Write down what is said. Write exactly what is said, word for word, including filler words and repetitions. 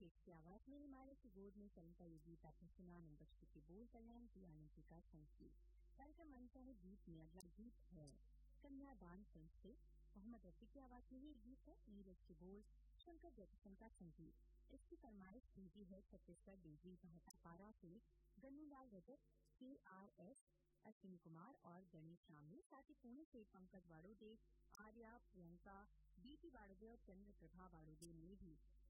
शेख की आवाज में हिमालय की गोद में चलन का ये गीत आपने सुना। नंबर के बोल कल्याण की आनंद का संगीत। कार्यक्रम मनता है गीत में अगला गीत है कन्यादान फिल्म से मोहम्मद रफी की आवाज में ये गीत है। नीरज के बोल शंकर जयकिशन का संगीत। इसकी फरमाइश भेजी है छत्तीसगढ़ डिग्री भाटापारा से गन्नूलाल रजक, के आर एस, अश्विनी कुमार और गणेश राम ने। साथ ही पुणे से पंकज वाड़ोदे, आर्या, प्रियंका, बीटी वाड़ोदे और चंद्र प्रभा वाड़ोदे ने भी